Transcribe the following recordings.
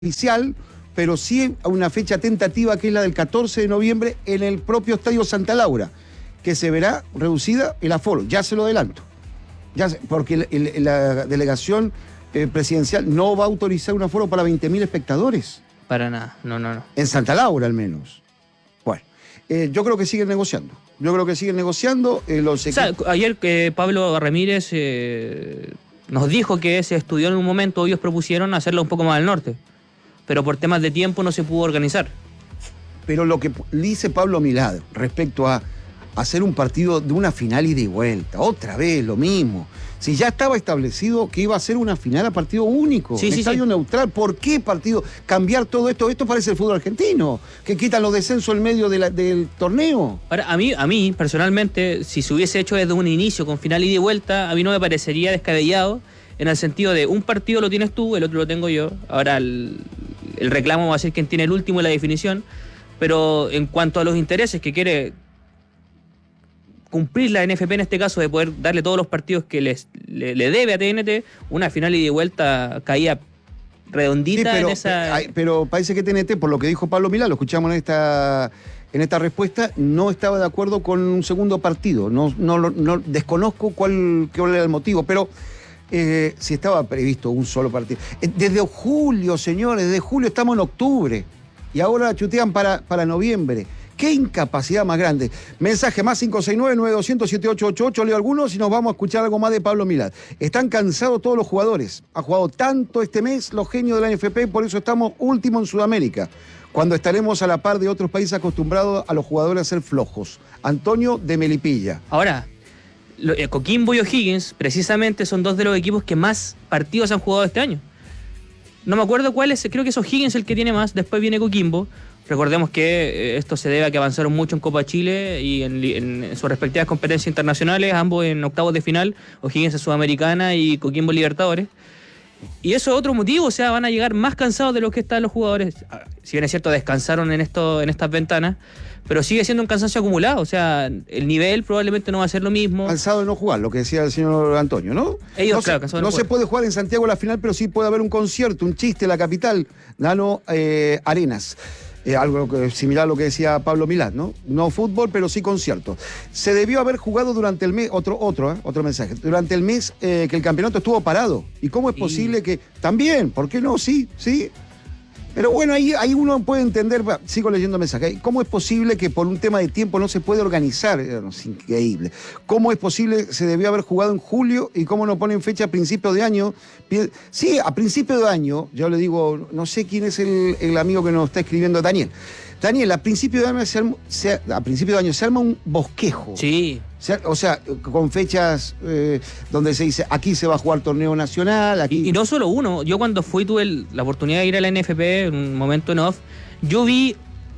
oficial, pero sí a una fecha tentativa que es la del 14 de noviembre en el propio Estadio Santa Laura, que se verá reducida el aforo, ya se lo adelanto. Porque la delegación presidencial no va a autorizar un aforo para 20.000 espectadores. Para nada, no. En Santa Laura al menos. Bueno, yo creo que siguen negociando. Ayer Pablo Ramírez nos dijo que se estudió en un momento, ellos propusieron hacerlo un poco más al norte, pero por temas de tiempo no se pudo organizar. Pero lo que dice Pablo Milad respecto a hacer un partido de una final ida y vuelta, otra vez lo mismo. Si ya estaba establecido que iba a ser una final a partido único, estadio neutral, ¿por qué partido? Cambiar todo esto. Esto parece el fútbol argentino, que quitan los descensos en medio del torneo. Ahora, a mí, personalmente, si se hubiese hecho desde un inicio con final ida y vuelta, a mí no me parecería descabellado, en el sentido de un partido lo tienes tú, el otro lo tengo yo. Ahora el reclamo va a ser quien tiene el último en la definición, pero en cuanto a los intereses que quiere cumplir la NFP en este caso, de poder darle todos los partidos que le debe a TNT, una final ida y vuelta caía redondita, sí, pero parece que TNT, por lo que dijo Pablo Milad, lo escuchamos en esta respuesta, no estaba de acuerdo con un segundo partido. No desconozco cuál era el motivo, pero si estaba previsto un solo partido. Desde julio, señores, desde julio estamos en octubre y ahora chutean para noviembre. ¡Qué incapacidad más grande! Mensaje más 569-9200-7888. Leo algunos y nos vamos a escuchar algo más de Pablo Milad. Están cansados todos los jugadores. Ha jugado tanto este mes los genios de la NFP, por eso estamos último en Sudamérica, cuando estaremos a la par de otros países acostumbrados a los jugadores a ser flojos. Antonio de Melipilla. Ahora, Coquimbo y O'Higgins precisamente son dos de los equipos que más partidos han jugado este año. No me acuerdo cuál es, creo que es O'Higgins el que tiene más, después viene Coquimbo. Recordemos que esto se debe a que avanzaron mucho en Copa Chile y en sus respectivas competencias internacionales, ambos en octavos de final, O'Higgins en Sudamericana y Coquimbo Libertadores. Y eso es otro motivo, o sea, van a llegar más cansados de lo que están los jugadores. Si bien es cierto, descansaron en estas ventanas, pero sigue siendo un cansancio acumulado, o sea, el nivel probablemente no va a ser lo mismo. Cansado de no jugar, lo que decía el señor Antonio, ¿no? No se puede jugar en Santiago la final, pero sí puede haber un concierto, un chiste en la capital, Nano Arenas. Algo similar a lo que decía Pablo Milad, ¿no? No fútbol, pero sí concierto. Se debió haber jugado durante el mes, otro mensaje, durante el mes que el campeonato estuvo parado. ¿Y cómo es posible que...? También, ¿por qué no? Sí. Pero bueno, ahí uno puede entender, sigo leyendo mensajes, ¿cómo es posible que por un tema de tiempo no se puede organizar? Es increíble. ¿Cómo es posible se debió haber jugado en julio y cómo no ponen fecha a principio de año? Sí, a principio de año, yo le digo, no sé quién es el amigo que nos está escribiendo, Daniel, a principio de año se arma un bosquejo. Sí. O sea, con fechas donde se dice, aquí se va a jugar torneo nacional, aquí... Y no solo uno. Yo cuando tuve la oportunidad de ir a la NFP, en un momento en off, yo vi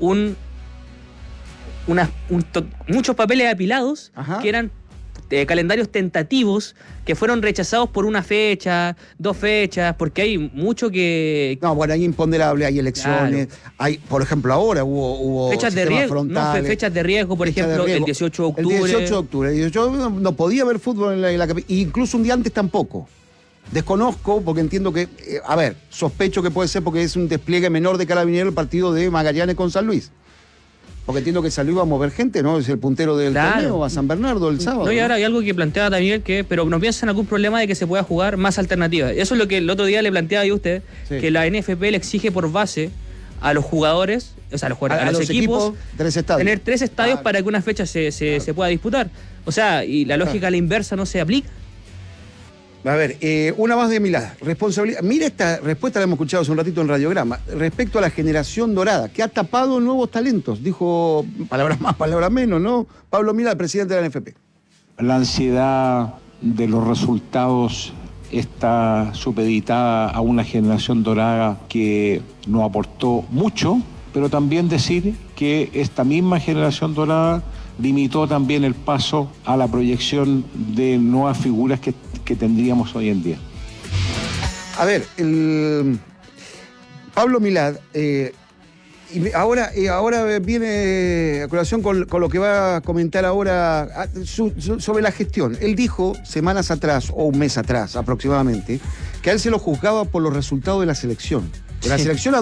muchos papeles apilados. Ajá. Que eran calendarios tentativos que fueron rechazados por una fecha, 2 fechas, porque hay mucho que... No, bueno, hay imponderables, hay elecciones, claro. Hay, por ejemplo, ahora hubo fechas de riesgo, fechas de riesgo, por ejemplo, el 18 de octubre. El 18 de octubre. Yo no podía ver fútbol en la capital, incluso un día antes tampoco. Desconozco, porque entiendo que, sospecho que puede ser porque es un despliegue menor de Carabineros el partido de Magallanes con San Luis. Porque entiendo que San Luis va a mover gente, ¿no? Es el puntero del torneo, a San Bernardo el sábado. No, y ahora hay algo que planteaba también, pero no piensan algún problema de que se pueda jugar más alternativas. Eso es lo que el otro día le planteaba yo a usted, sí. Que la NFP le exige por base a los jugadores, o sea, a los equipos 3 estadios. Tener 3 estadios para que una fecha se pueda disputar. O sea, y la lógica a la inversa no se aplica. A ver, una más de Milad. Responsabilidad. Mira esta respuesta, la hemos escuchado hace un ratito en Radiograma. Respecto a la generación dorada, que ha tapado nuevos talentos. Dijo, palabras más, palabras menos, ¿no? Pablo Milad, presidente de la NFP. La ansiedad de los resultados está supeditada a una generación dorada que nos aportó mucho, pero también decir que esta misma generación dorada limitó también el paso a la proyección de nuevas figuras que tendríamos hoy en día. A ver, Pablo Milad, ahora viene a colación con lo que va a comentar ahora sobre la gestión. Él dijo semanas atrás, o un mes atrás aproximadamente, que a él se lo juzgaba por los resultados de la selección. La selección